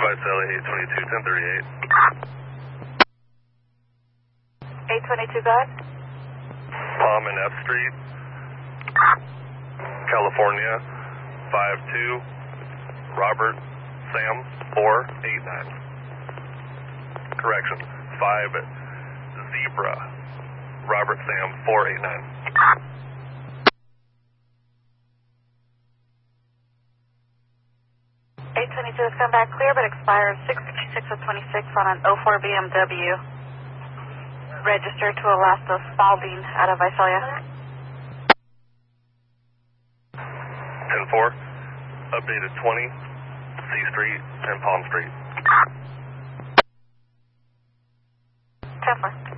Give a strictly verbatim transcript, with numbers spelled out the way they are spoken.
White Sally, eight twenty-two, ten thirty-eight. eight twenty-two, go ahead. Palm and F Street, California, five two, Robert Sam, four eight nine. Correction, five Zebra, Robert Sam, four eight nine. eight twenty-two has come back clear, but expires six fifty-six of twenty-six on an oh four B M W. Registered to Alaska Spalding out of Visalia. ten four, updated twenty, C Street and Palm Street. ten four.